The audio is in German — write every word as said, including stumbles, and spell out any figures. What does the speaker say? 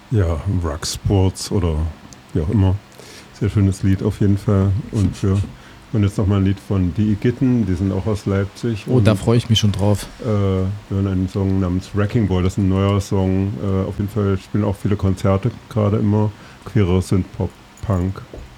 Ja, Rug Sports oder wie auch immer. Sehr schönes Lied auf jeden Fall. Und wir hören jetzt nochmal ein Lied von Die Igitten, die sind auch aus Leipzig. Oh, und, da freue ich mich schon drauf. Äh, wir hören einen Song namens Wrecking Ball, das ist ein neuer Song. Äh, auf jeden Fall spielen auch viele Konzerte gerade immer. Queere Synth-Pop, Punk.